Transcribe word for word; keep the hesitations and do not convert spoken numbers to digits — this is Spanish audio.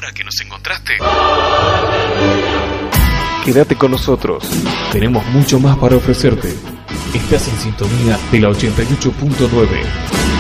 ahora que nos encontraste. Quédate con nosotros. Tenemos mucho más para ofrecerte. Estás en sintonía de la ochenta y ocho punto nueve.